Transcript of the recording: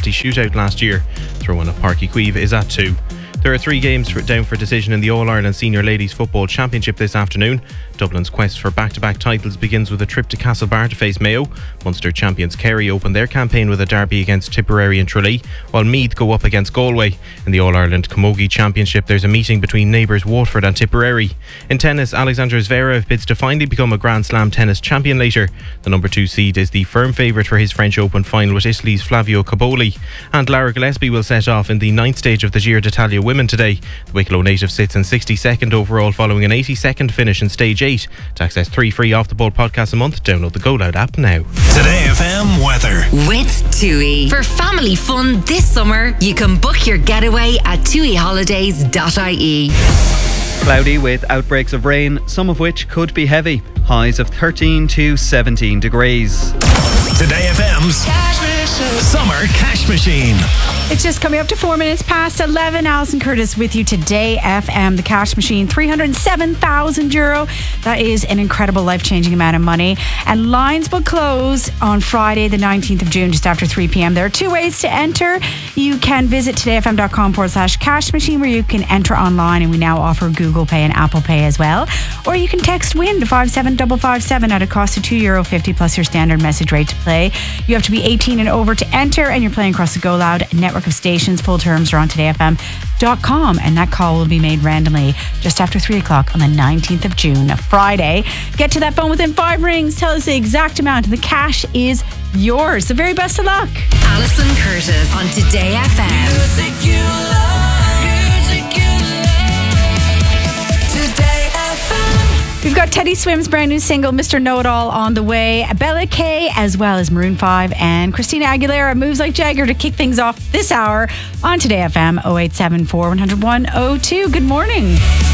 penalty shootout last year. Throw-in at Páirc Uí Chaoimh is at 2. There are 3 games down for decision in the All-Ireland Senior Ladies Football Championship this afternoon. Dublin's quest for back-to-back titles begins with a trip to Castlebar to face Mayo. Munster champions Kerry open their campaign with a derby against Tipperary and Tralee, while Meath go up against Galway. In the All-Ireland Camogie Championship, there's a meeting between neighbours Waterford and Tipperary. In tennis, Alexandra Zverev bids to finally become a Grand Slam tennis champion later. The number 2 seed is the firm favourite for his French Open final with Italy's Flavio Cobolli. And Lara Gillespie will set off in the 9th stage of the Giro d'Italia Women today. The Wicklow native sits in 62nd overall following an 82nd finish in Stage 8. To access 3 free Off the Ball podcasts a month, download the Go Loud app now. Today FM weather. With TUI. For family fun this summer, you can book your getaway at tuiholidays.ie. Cloudy with outbreaks of rain, some of which could be heavy. Highs of 13 to 17 degrees. Today FM's Summer Cash Machine. It's just coming up to 4 minutes past 11. Alison Curtis with you today. FM, the cash machine, €307,000. That is an incredible, life-changing amount of money. And lines will close on Friday, the 19th of June, just after 3 p.m. There are 2 ways to enter. You can visit todayfm.com/cash machine, where you can enter online, and we now offer Google Pay and Apple Pay as well. Or you can text WIN to 57557 at a cost of €2.50 plus your standard message rate to play. You have to be 18 and over to enter, and you're playing across the Go Loud network of stations. Full terms are on todayfm.com, and that call will be made randomly just after 3 o'clock on the 19th of June, a Friday. Get to that phone within 5 rings, tell us the exact amount, and the cash is yours. The very best of luck. Alison Curtis on Today FM. Music you love, music you love. Today FM. We've got Teddy Swim's brand new single, Mr. Know-It-All, on the way. Bella Kay, as well as Maroon 5 and Christina Aguilera, Moves Like Jagger, to kick things off this hour on Today FM 0874 101 02. Good morning.